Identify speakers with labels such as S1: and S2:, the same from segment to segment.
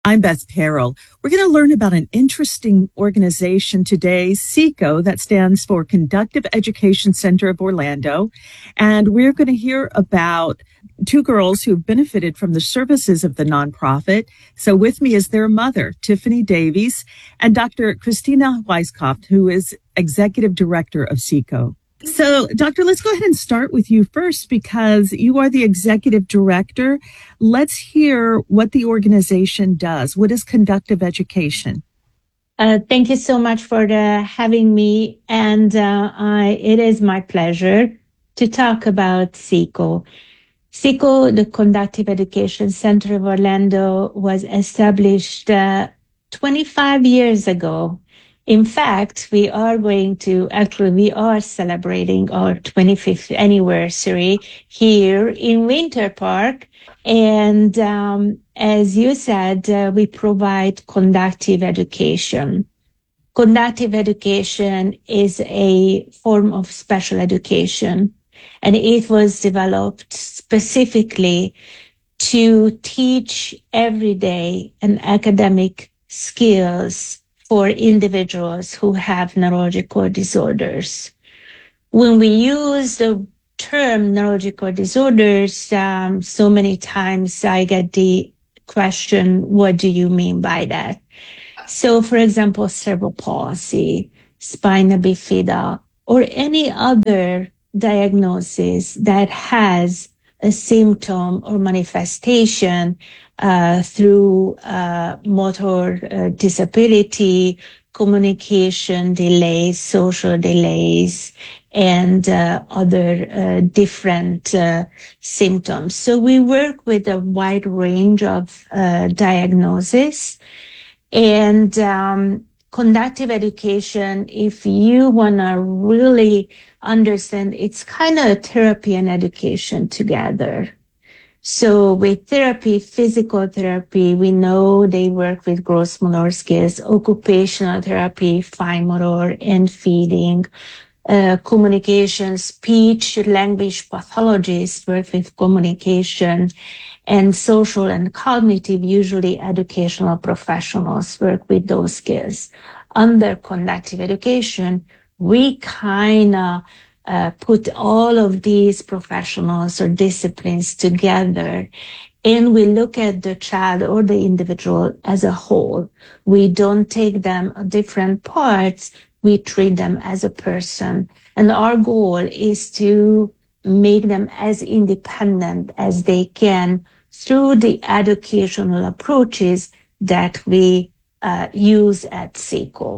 S1: I'm Beth Perrell. We're going to learn about an interesting organization today, SECO, that stands for Conductive Education Center of Orlando. And we're going to hear about two girls who've benefited from the services of the nonprofit. So with me is their mother, Tiffany Davies, and Dr. Christina Weiskopf, who is Executive Director of SECO. So, Doctor, let's go ahead and start with you first because you are the executive director. Let's hear what the organization does. What is conductive education?
S2: Thank you so much for having me. And it is my pleasure to talk about SECO. SECO, the Conductive Education Center of Orlando, was established 25 years ago. In fact, we are celebrating our 25th anniversary here in Winter Park. And as you said, we provide conductive education. Conductive education is a form of special education, and it was developed specifically to teach everyday and academic skills for individuals who have neurological disorders. When we use the term neurological disorders, so many times I get the question, what do you mean by that? So, for example, cerebral palsy, spina bifida, or any other diagnosis that has a symptom or manifestation through motor disability, communication delays, social delays, and other different symptoms. So we work with a wide range of diagnoses. And conductive education, if you want to really understand, it's kind of therapy and education together. So with therapy, physical therapy, we know they work with gross motor skills, occupational therapy, fine motor and feeding, communication, speech, language pathologists work with communication, and social and cognitive, usually educational professionals work with those skills. Under conductive education, we kind of put all of these professionals or disciplines together, and we look at the child or the individual as a whole. We don't take them different parts. We treat them as a person. And our goal is to make them as independent as they can through the educational approaches that we use at SECO.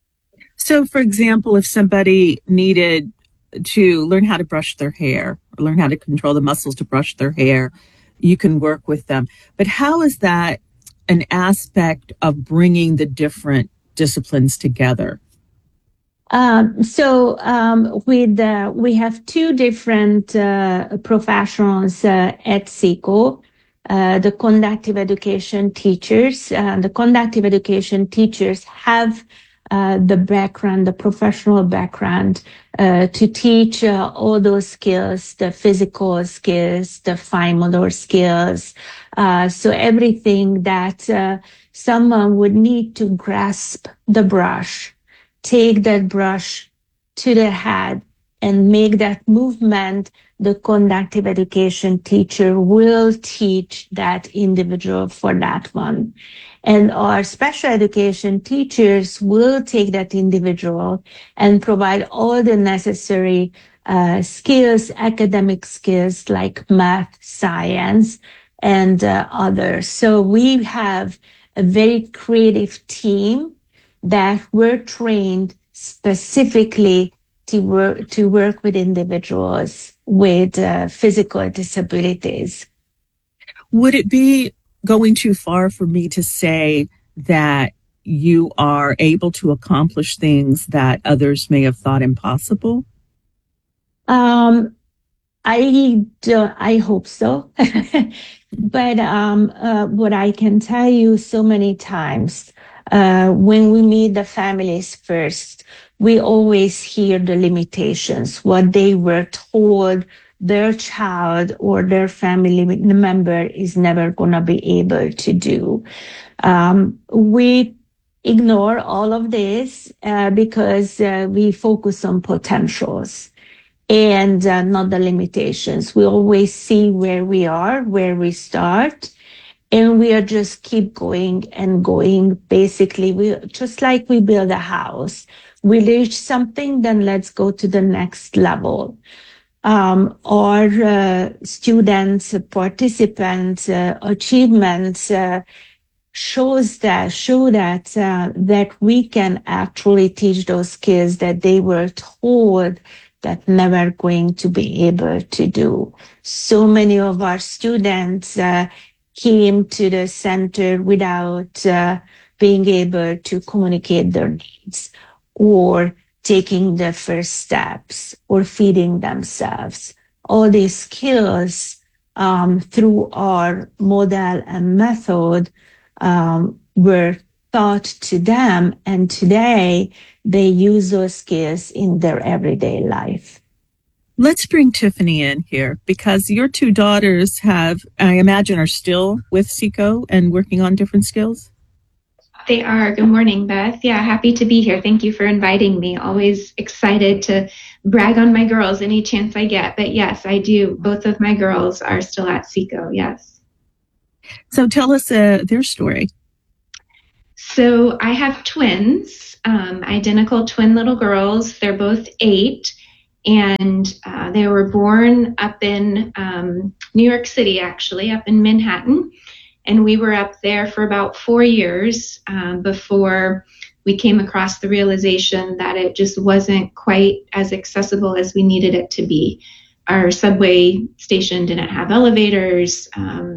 S1: So, for example, if somebody needed to learn how to brush their hair or learn how to control the muscles to brush their hair, you can work with them. But how is that an aspect of bringing the different disciplines together?
S2: We have two different professionals at SECO. The conductive education teachers. The conductive education teachers have the professional background to teach all those skills, the physical skills, the fine motor skills. So everything that someone would need to grasp the brush, take that brush to the head and make that movement, the conductive education teacher will teach that individual for that one. And our special education teachers will take that individual and provide all the necessary skills, academic skills like math, science, and others. So we have a very creative team that were trained specifically to work with individuals with physical disabilities.
S1: Would it be going too far for me to say that you are able to accomplish things that others may have thought impossible?
S2: I hope so. But what I can tell you so many times, when we meet the families first, we always hear the limitations, what they were told their child or their family member is never going to be able to do. We ignore all of this because we focus on potentials and not the limitations. We always see where we are, where we start, and we are just keep going and going. Basically, we just like we build a house. We reach something, then let's go to the next level. Our students, participants, achievements show that we can actually teach those skills that they were told that never going to be able to do. So many of our students came to the center without being able to communicate their needs or taking the first steps or feeding themselves. All these skills through our model and method were taught to them, and today they use those skills in their everyday life.
S1: Let's bring Tiffany in here because your two daughters have, I imagine, are still with Seco and working on different skills.
S3: They are. Good morning, Beth. Yeah, happy to be here. Thank you for inviting me. Always excited to brag on my girls any chance I get. But yes, I do. Both of my girls are still at Seco. Yes.
S1: So tell us their story.
S3: So I have twins, identical twin little girls. They're both 8. And they were born up in New York City, actually, up in Manhattan. And we were up there for about 4 years before we came across the realization that it just wasn't quite as accessible as we needed it to be. Our subway station didn't have elevators.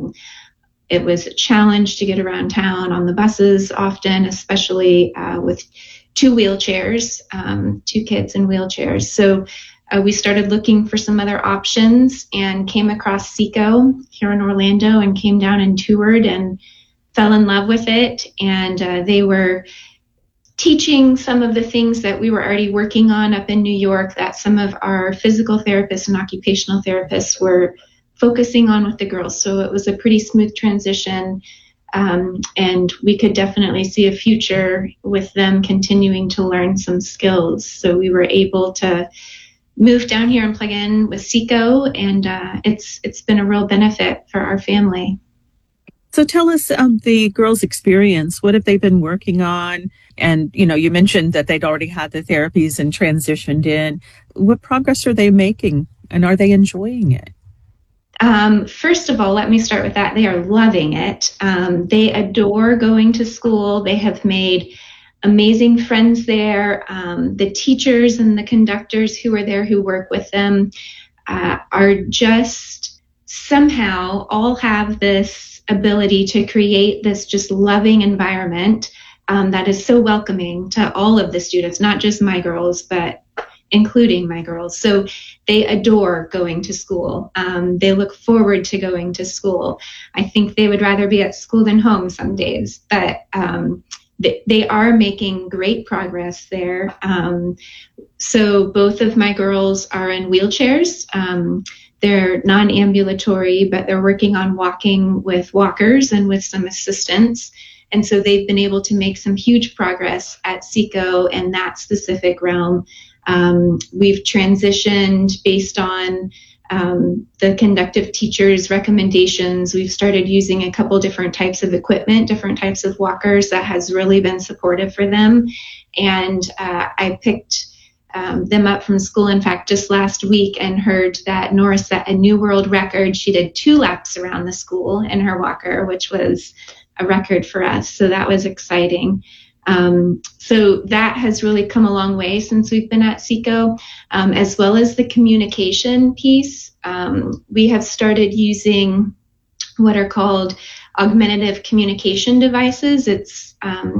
S3: It was a challenge to get around town on the buses often, especially with 2 wheelchairs, 2 kids in wheelchairs. So we started looking for some other options and came across Seco here in Orlando and came down and toured and fell in love with it. And they were teaching some of the things that we were already working on up in New York that some of our physical therapists and occupational therapists were focusing on with the girls. So it was a pretty smooth transition. And we could definitely see a future with them continuing to learn some skills. So we were able to move down here and plug in with Seco, and it's been a real benefit for our family.
S1: So tell us the girls' experience. What have they been working on? And, you mentioned that they'd already had the therapies and transitioned in. What progress are they making, and are they enjoying it?
S3: First of all, let me start with that. They are loving it. They adore going to school. They have made amazing friends there. The teachers and the conductors who are there who work with them are just somehow all have this ability to create this just loving environment that is so welcoming to all of the students, not just my girls, but including my girls. So they adore going to school. They look forward to going to school. I think they would rather be at school than home some days, but they are making great progress there. So both of my girls are in wheelchairs. They're non-ambulatory, but they're working on walking with walkers and with some assistance. And so they've been able to make some huge progress at Seco in that specific realm. We've transitioned based on the conductive teacher's recommendations. We've started using a couple different types of equipment, different types of walkers that has really been supportive for them. And I picked them up from school, in fact, just last week, and heard that Nora set a new world record. She did 2 laps around the school in her walker, which was a record for us. So that was exciting. So that has really come a long way since we've been at Seco, as well as the communication piece. We have started using what are called augmentative communication devices. It's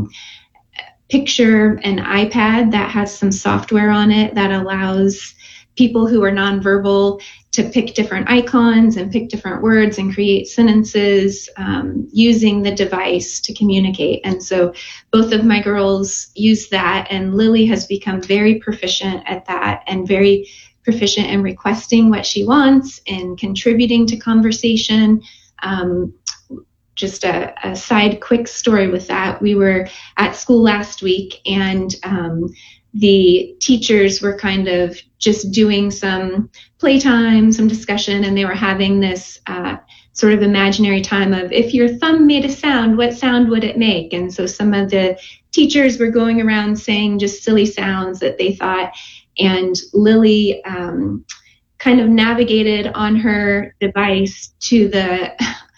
S3: picture an iPad that has some software on it that allows people who are nonverbal to pick different icons and pick different words and create sentences using the device to communicate. And so both of my girls use that, and Lily has become very proficient at that and very proficient in requesting what she wants and contributing to conversation. Just a side quick story with that. We were at school last week, and the teachers were kind of just doing some playtime, some discussion, and they were having this sort of imaginary time of, if your thumb made a sound, what sound would it make? And so some of the teachers were going around saying just silly sounds that they thought, and Lily kind of navigated on her device to the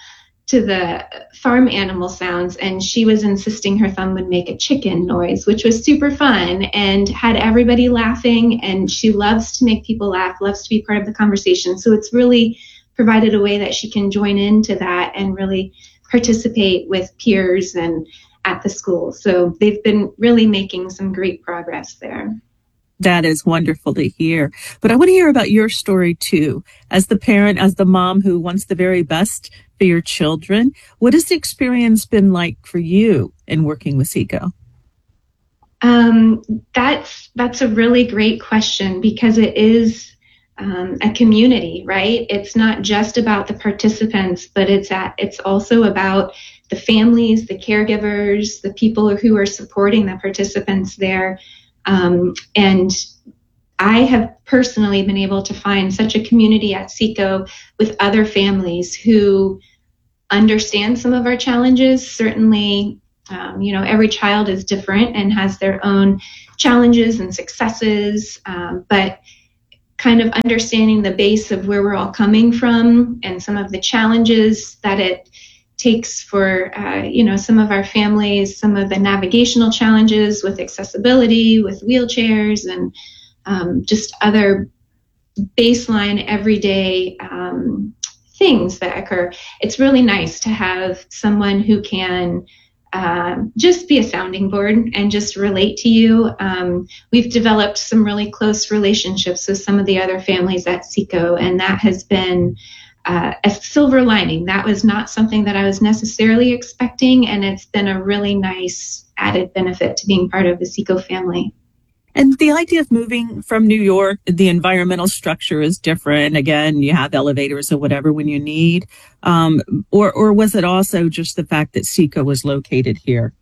S3: farm animal sounds, and she was insisting her thumb would make a chicken noise, which was super fun and had everybody laughing. And she loves to make people laugh, loves to be part of the conversation. So it's really provided a way that she can join into that and really participate with peers and at the school. So they've been really making some great progress there.
S1: That is wonderful to hear. But I want to hear about your story too. As the parent, as the mom who wants the very best for your children, what has the experience been like for you in working with Seco?
S3: That's a really great question, because it is a community, right? It's not just about the participants, but it's also about the families, the caregivers, the people who are supporting the participants there. And I have personally been able to find such a community at Seco with other families who understand some of our challenges. Certainly, every child is different and has their own challenges and successes, but kind of understanding the base of where we're all coming from and some of the challenges that it takes for, some of our families, some of the navigational challenges with accessibility, with wheelchairs, and just other baseline everyday things that occur. It's really nice to have someone who can just be a sounding board and just relate to you. We've developed some really close relationships with some of the other families at Seco, and that has been a silver lining. That was not something that I was necessarily expecting, and it's been a really nice added benefit to being part of the Seco family.
S1: And the idea of moving from New York, the environmental structure is different. Again, you have elevators or whatever when you need. Or was it also just the fact that Seco was located here?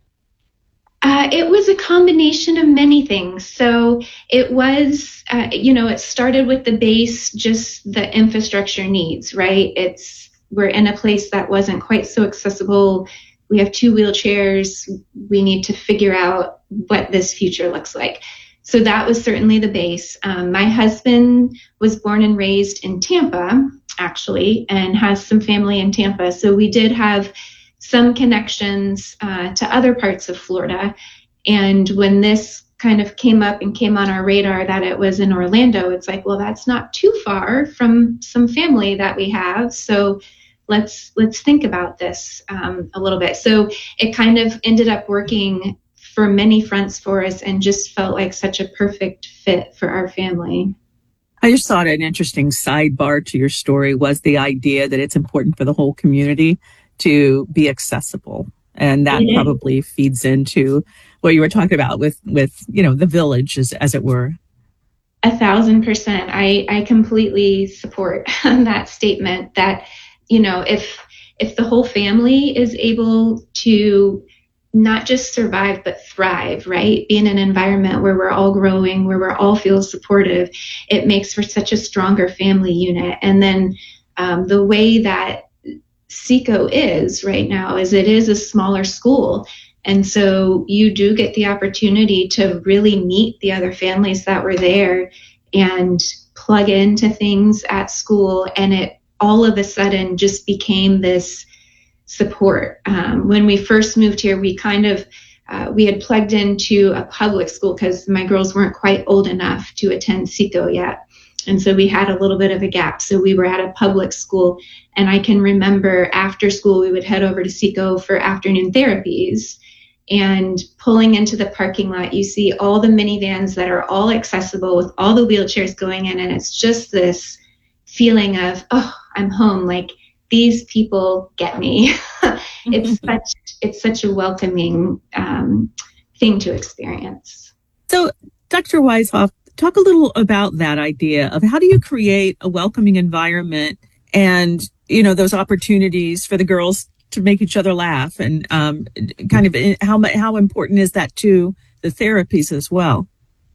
S3: It was a combination of many things. So it was, it started with the base, just the infrastructure needs, right? We're in a place that wasn't quite so accessible. We have 2 wheelchairs. We need to figure out what this future looks like. So that was certainly the base. My husband was born and raised in Tampa, actually, and has some family in Tampa. So we did have some connections to other parts of Florida. And when this kind of came up and came on our radar that it was in Orlando, it's like, well, that's not too far from some family that we have. So let's think about this a little bit. So it kind of ended up working for many fronts for us and just felt like such a perfect fit for our family.
S1: I just thought an interesting sidebar to your story was the idea that it's important for the whole community to be accessible. And that probably feeds into what you were talking about with the village, as it were.
S3: 1,000%. I completely support that statement that, if the whole family is able to not just survive, but thrive, right? Be in an environment where we're all growing, where we're all feel supportive, it makes for such a stronger family unit. And then the way that Seco is right now is it is a smaller school. And so you do get the opportunity to really meet the other families that were there and plug into things at school. And it all of a sudden just became this support. When we first moved here, we kind of, we had plugged into a public school because my girls weren't quite old enough to attend Seco yet. And so we had a little bit of a gap. So we were at a public school. And I can remember after school, we would head over to Seco for afternoon therapies. And pulling into the parking lot, you see all the minivans that are all accessible with all the wheelchairs going in. And it's just this feeling of, oh, I'm home. Like, these people get me. It's such a welcoming thing to experience.
S1: So, Dr. Weishoff, talk a little about that idea of how do you create a welcoming environment and, those opportunities for the girls to make each other laugh, and kind of how important is that to the therapies as well?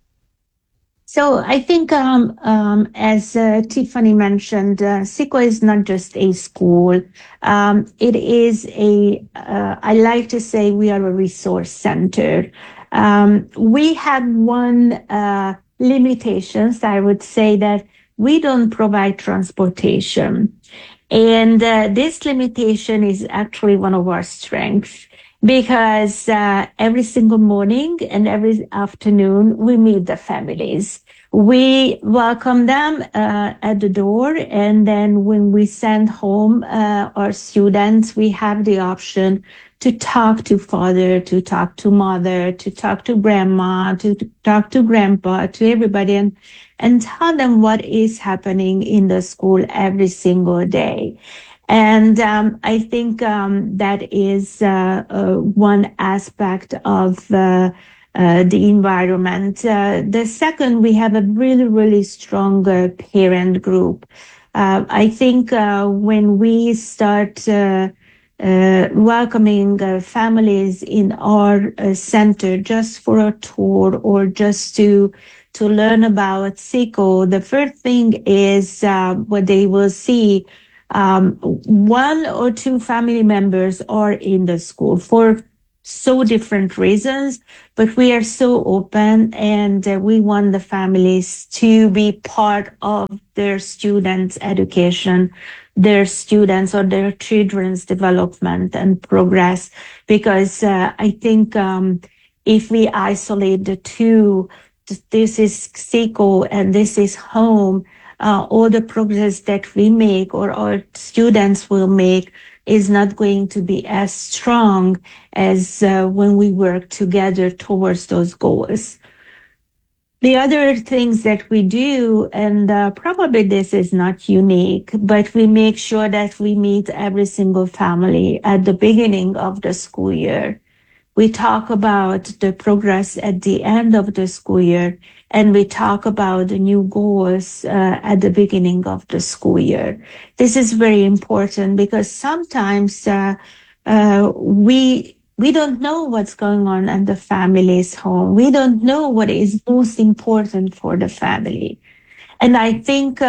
S2: So I think, as Tiffany mentioned, SECO is not just a school. It is I like to say we are a resource center. We had one limitations. I would say that we don't provide transportation. And this limitation is actually one of our strengths, because every single morning and every afternoon we meet the families. We welcome them at the door, and then when we send home our students, we have the option to talk to father, to talk to mother, to talk to grandma, to talk to grandpa, to everybody, and tell them what is happening in the school every single day. And I think that is one aspect of the environment. The second, we have a really, really strong parent group. I think when we start welcoming families in our center just for a tour or just to learn about SECO, the first thing is what they will see. One or two family members are in the school for so different reasons, but we are so open, and we want the families to be part of their students' education, their students or their children's development and progress. Because I think if we isolate the two, this is SECO and this is home, all the progress that we make or our students will make is not going to be as strong as when we work together towards those goals. The other things that we do, and probably this is not unique, but we make sure that we meet every single family at the beginning of the school year. We talk about the progress at the end of the school year, and we talk about the new goals at the beginning of the school year. This is very important because sometimes we don't know what's going on at the family's home. We don't know what is most important for the family. And I think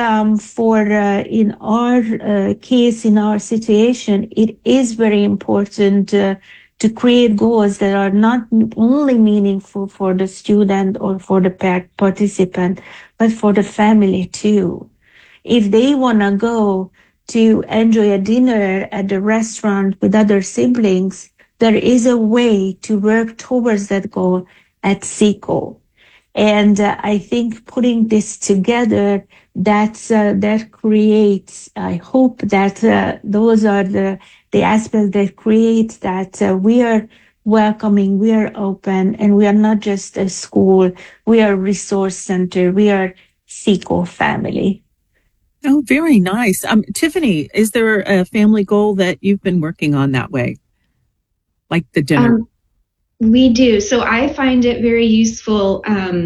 S2: in our case, in our situation, it is very important to create goals that are not only meaningful for the student or for the participant, but for the family too. If they want to go to enjoy a dinner at the restaurant with other siblings, there is a way to work towards that goal at SECO. And I think putting this together, that creates, I hope that those are the aspects that create that we are welcoming, we are open, and we are not just a school, we are a resource center, we are SECO family.
S1: Oh, very nice. Tiffany, is there a family goal that you've been working on that way? Like the dinner?
S3: We do. So I find it very useful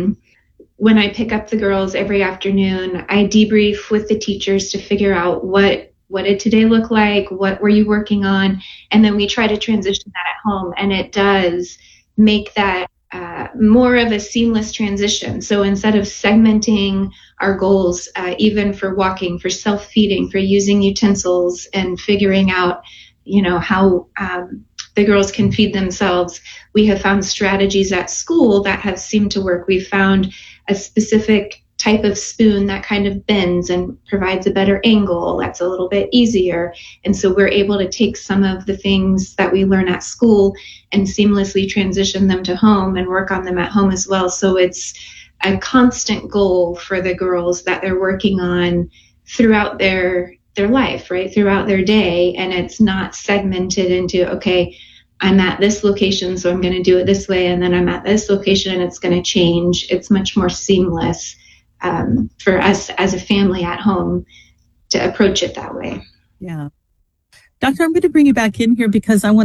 S3: when I pick up the girls every afternoon. I debrief with the teachers to figure out what did today look like, what were you working on, and then we try to transition that at home, and it does make that more of a seamless transition. So instead of segmenting our goals, even for walking, for self-feeding, for using utensils, and figuring out, how the girls can feed themselves, we have found strategies at school that have seemed to work. We've found a specific type of spoon that kind of bends and provides a better angle that's a little bit easier. And so we're able to take some of the things that we learn at school and seamlessly transition them to home and work on them at home as well. So it's a constant goal for the girls that they're working on throughout their life, right, throughout their day. And it's not segmented into, okay, I'm at this location, so I'm going to do it this way, and then I'm at this location and it's going to change. It's much more seamless for us as a family at home to approach it that way.
S1: Yeah. Doctor, I'm going to bring you back in here because I want to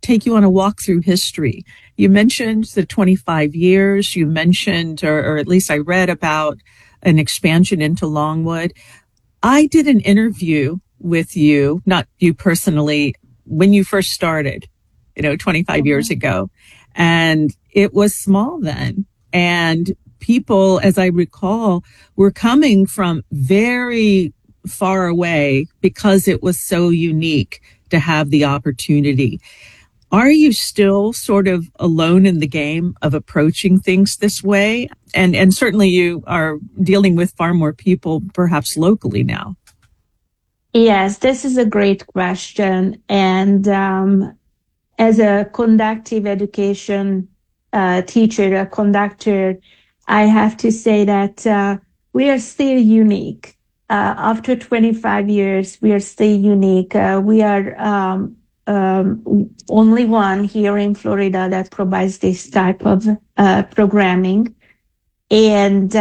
S1: take you on a walk through history. You mentioned the 25 years. You mentioned, or at least I read about an expansion into Longwood. I did an interview with you, not you personally, when you first started, 25 years ago. And it was small then. And people, as I recall, were coming from very far away because it was so unique to have the opportunity. Are you still sort of alone in the game of approaching things this way? And certainly you are dealing with far more people, perhaps locally now.
S2: Yes, this is a great question. And as a conductive education teacher, a conductor, I have to say that we are still unique. After 25 years, we are still unique. We are only one here in Florida that provides this type of programming. And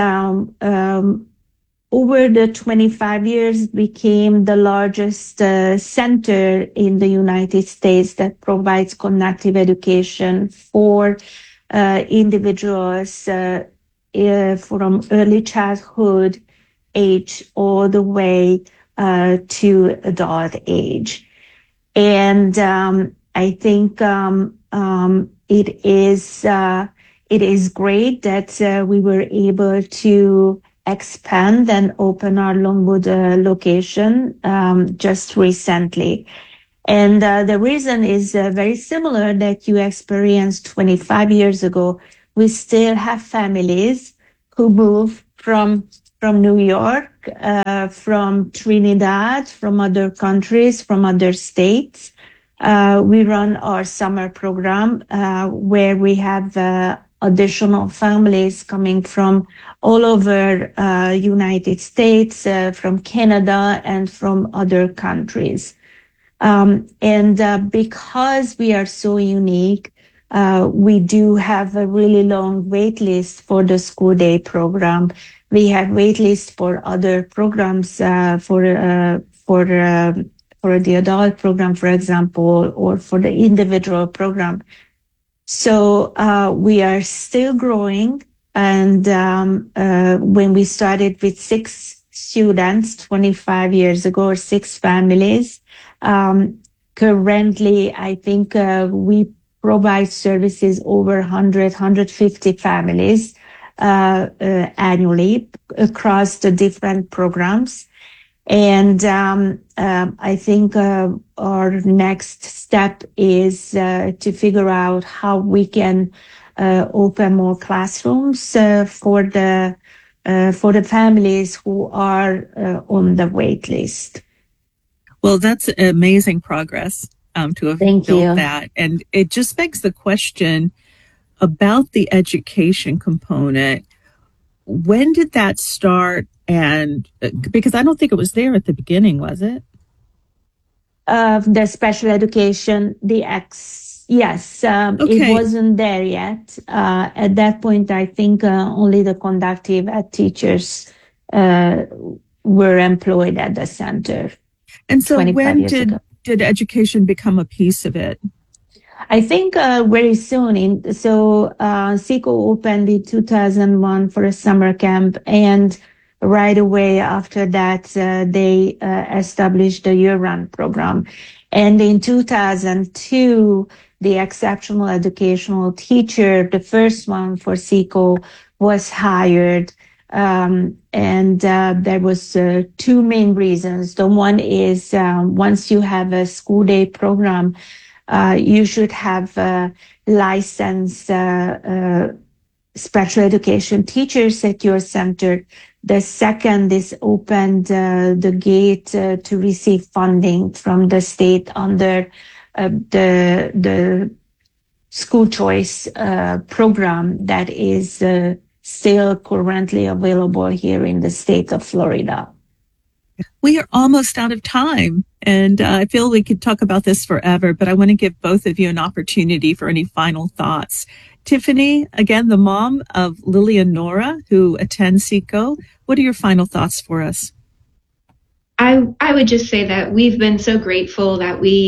S2: over the 25 years, became the largest center in the United States that provides conductive education for individuals from early childhood age all the way to adult age. And I think it is great that we were able to expand and open our Longwood location just recently. And the reason is very similar that you experienced 25 years ago. We still have families who move from New York, from Trinidad, from other countries, from other states. We run our summer program where we have additional families coming from all over United States, from Canada, and from other countries. And because we are so unique, we do have a really long wait list for the school day program. We have wait lists for other programs, for the adult program, for example, or for the individual program. So we are still growing. And when we started with 6 students 25 years ago, or 6 families, currently I think we provide services over 150 families annually across the different programs. And I think our next step is to figure out how we can open more classrooms for the families who are on the wait list.
S1: Well, that's amazing progress to have
S2: Thank
S1: built
S2: you.
S1: that. And it just begs the question about the education component. When did that start? And because I don't think it was there at the beginning, was it?
S2: The special education, yes,
S1: Okay.
S2: It wasn't there yet. At that point, I think only the conductive teachers were employed at the center.
S1: And so
S2: 25
S1: when
S2: years ago.
S1: did education become a piece of it?
S2: I think very soon. SECO opened in 2001 for a summer camp, and right away after that, they established the year-round program. And in 2002, the exceptional educational teacher, the first one for SECO, was hired. And there was 2 main reasons. The one is once you have a school day program, you should have licensed special education teachers at your center. The second is opened the gate to receive funding from the state under the school choice program that is still currently available here in the state of Florida.
S1: We are almost out of time, and I feel we could talk about this forever, but I want to give both of you an opportunity for any final thoughts. Tiffany, again, the mom of Lily and Nora, who attend SECO, what are your final thoughts for us?
S3: I would just say that we've been so grateful that we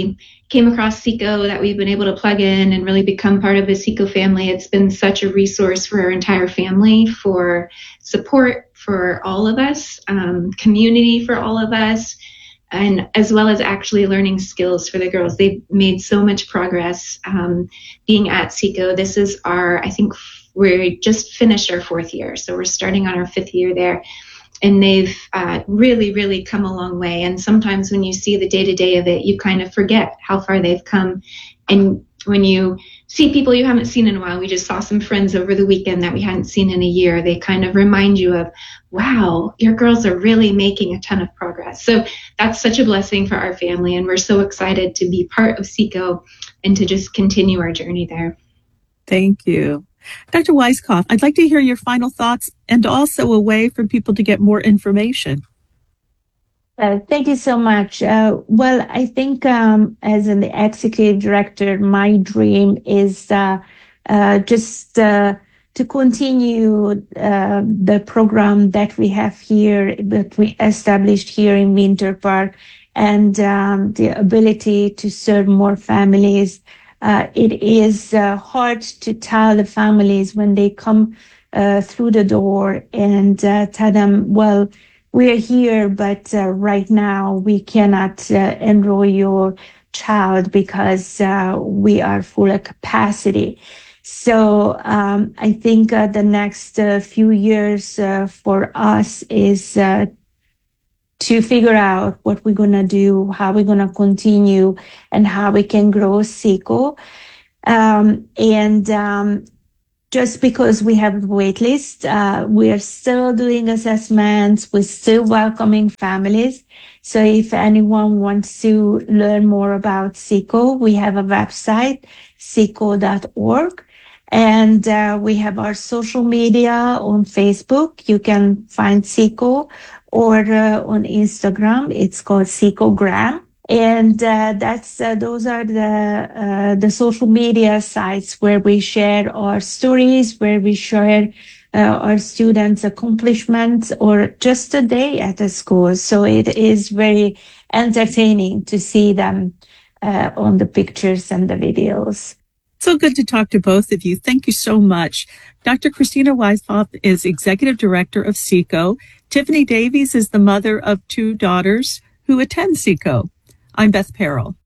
S3: came across Seco that we've been able to plug in and really become part of the Seco family. It's been such a resource for our entire family, for support for all of us, community for all of us, and as well as actually learning skills for the girls. They've made so much progress being at Seco. This is I think we just finished our 4th year, so we're starting on our 5th year there. And they've really, really come a long way. And sometimes when you see the day-to-day of it, you kind of forget how far they've come. And when you see people you haven't seen in a while, we just saw some friends over the weekend that we hadn't seen in a year, they kind of remind you of, wow, your girls are really making a ton of progress. So that's such a blessing for our family. And we're so excited to be part of Seco and to just continue our journey there.
S1: Thank you. Dr. Weisskopf, I'd like to hear your final thoughts and also a way for people to get more information.
S2: Thank you so much. Well, I think as an executive director, my dream is just to continue the program that we have here, that we established here in Winter Park, and the ability to serve more families. It is hard to tell the families when they come through the door and tell them, well, we're here, but right now we cannot enroll your child because we are full of capacity. So I think the next few years for us is to figure out what we're going to do, how we're going to continue, and how we can grow Seco. Just because we have a wait list, we are still doing assessments. We're still welcoming families. So if anyone wants to learn more about Seco, we have a website, seco.org. And we have our social media on Facebook. You can find Seco, or on Instagram, it's called Secogram. And those are the social media sites where we share our stories, where we share our students' accomplishments, or just a day at the school. So it is very entertaining to see them on the pictures and the videos.
S1: So good to talk to both of you. Thank you so much. Dr. Christina Weisskopf is Executive Director of Seco. Tiffany Davies is the mother of 2 daughters who attend Seco. I'm Beth Perrell.